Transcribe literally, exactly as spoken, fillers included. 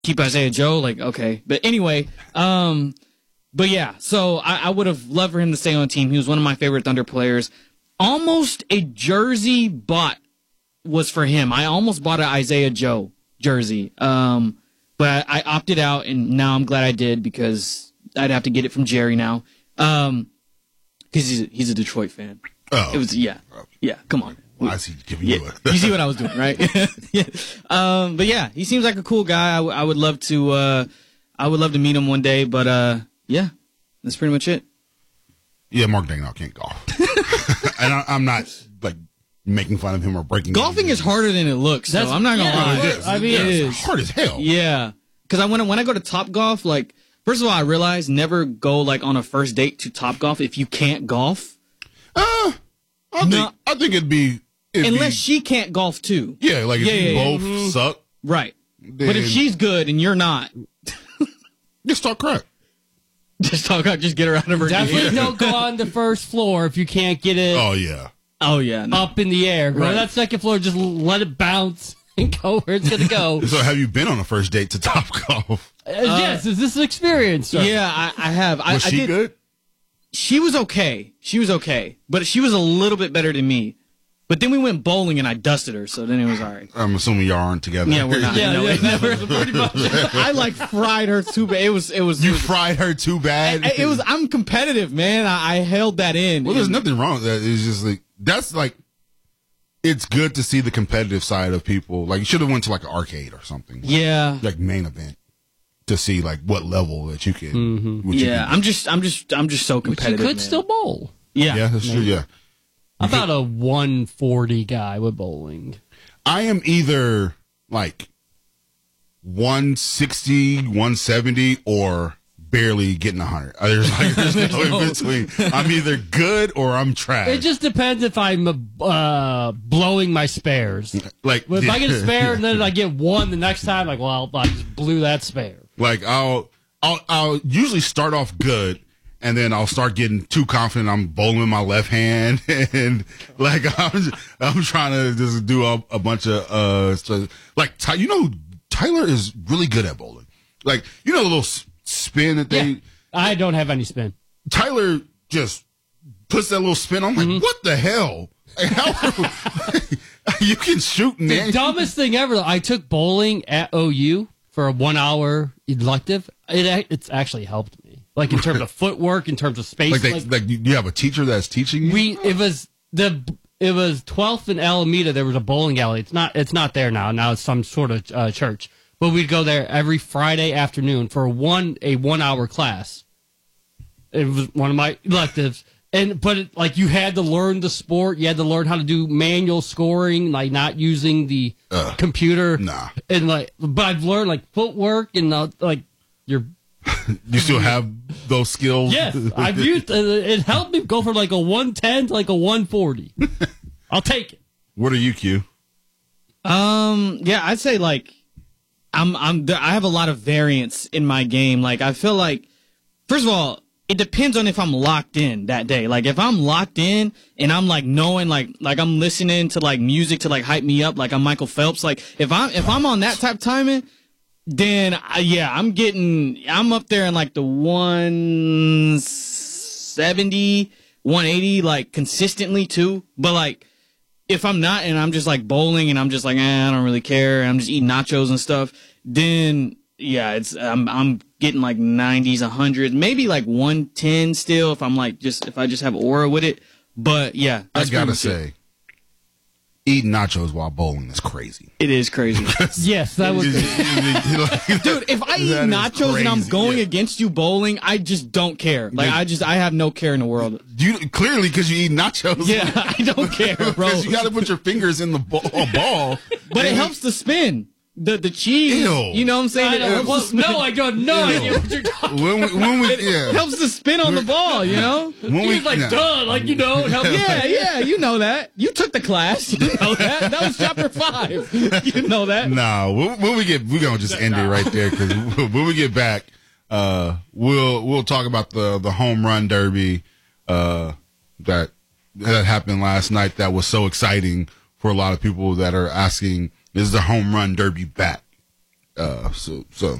keep Isaiah Joe. Like, okay. But anyway, um, but yeah, so I, I would have loved for him to stay on the team. He was one of my favorite Thunder players. Almost a jersey bought was for him. I almost bought an Isaiah Joe jersey. Um, but I, I opted out, and now I'm glad I did because I'd have to get it from Jerry now. Um, because he's a, he's a Detroit fan. Oh. It was, yeah. Yeah, come on. Why is he giving Yeah, you a... you see what I was doing, right? yeah. Um, but yeah, he seems like a cool guy. I, w- I would love to, uh, I would love to meet him one day. But uh, yeah, that's pretty much it. Yeah, Mark Daigneault can't golf, and I, I'm not like making fun of him or breaking. Golfing is harder than it looks. So That's- I'm not gonna yeah, lie. It is. I mean, Yeah, it it's is hard as hell. Yeah, because I when when I go to Top Golf, like first of all, I realize never go like on a first date to Top Golf if you can't golf, Uh, I think No. I think it'd be it'd unless be, she can't golf too. yeah, like if Yeah, you yeah, yeah. both Mhm. suck, Right. But if then she's good and you're not, just talk crap. just talk out, just get her out of her Definitely gear. don't go on the first floor if you can't get it Oh yeah, Oh yeah, no. up in the air. Go Right. on that second floor, just let it bounce and go where it's going to go. so have you been on a first date to Top Golf? Uh, yes, is this an experience? Sir? Yeah, I, I have. I, Was I she did, good? She was okay. She was okay, but she was a little bit better than me. But then we went bowling and I dusted her, so then it was all right. I'm assuming y'all aren't together. Yeah, we're not. Yeah, no, yeah, it never. pretty much. I like fried her too bad. It was. It was. You it was, fried her too bad. it was. I'm competitive, man. I, I held that in. Well, there's nothing wrong with that. It's just like that's like it's good to see the competitive side of people. Like you should have went to like an arcade or something. Yeah. Like main event to see like what level that you can. Mm-hmm. what you Yeah. can- I'm just. I'm just. I'm just so But you competitive. could man. still bowl. Yeah. yeah, that's true. Yeah, I'm about a one forty guy with bowling. I am either like one sixty, one seventy, or barely getting one hundred. There's like there's no in between. I'm either good or I'm trash. It just depends if I'm uh, blowing my spares. like If I get a spare and then I get one the next time, like, well, I just blew that spare. Like I'll I'll I'll usually start off good and then I'll start getting too confident. I'm bowling with my left hand and like I'm I'm trying to just do a, a bunch of uh so, like Ty, you know Tyler is really good at bowling. Like you know the little s- spin that they Yeah. I don't have any spin. Tyler just puts that little spin. I'm like, Mm-hmm. what the hell? Like, how you can shoot The and dumbest thing ever, though, I took bowling at O U for a one hour elective. It ac- It's actually helped me. Like in terms of footwork, in terms of space. like they like, like you you have a teacher that's teaching you. we it was the it was twelfth and Alameda. There was a bowling alley. It's not it's not there now. Now it's some sort of uh, church. But we'd go there every Friday afternoon for one a one hour class. It was one of my electives, and but it, like you had to learn the sport. You had to learn how to do manual scoring, like not using the Ugh. computer. Nah. And like, but I've learned like footwork and uh, like your You still have those skills. yes. I've used uh, it helped me go from like a one ten to like a one forty. I'll take it. What are you, Q? Um. Yeah, I'd say like, I'm. I'm. I have a lot of variance in my game. Like, I feel like, first of all, it depends on if I'm locked in that day. Like, if I'm locked in and I'm like knowing, like, like I'm listening to like music to like hype me up, like I'm Michael Phelps. Like, if I'm if I'm on that type of timing, then I, yeah, I'm getting. I'm up there in like the one seventy, one eighty, like consistently too. But like, if I'm not and I'm just like bowling and I'm just like, eh, I don't really care, and I'm just eating nachos and stuff, then yeah, it's I'm I'm getting like nineties, hundreds, maybe like one ten still if I'm like just if I just have aura with it. But yeah, I that's gotta pretty much it. say, eating nachos while bowling is crazy. It is crazy. Yes, that was. Dude, if I eat That is nachos and I'm crazy, going yeah. against you bowling, I just don't care. Like Yeah. I just I have no care in the world. You clearly because you eat nachos. Yeah, I don't care, bro. Because you got to put your fingers in the ball. ball. But it helps the spin. The the cheese. Ew. You know what I'm saying? I It know, helps well, the spin. no, I got no Ew. idea what you're talking. When we, when we It yeah. helps the spin on the ball, you know? When He we, was like, yeah. duh, like you know, it helps. Yeah, yeah, you know that. You took the class. You know that. That was chapter five. You know that. Nah, when, when we get, we're gonna just end it right there because when we get back, uh, we'll we'll talk about the the home run derby uh, that that happened last night. That was so exciting for a lot of people that are asking, is the home run derby back? Uh, so so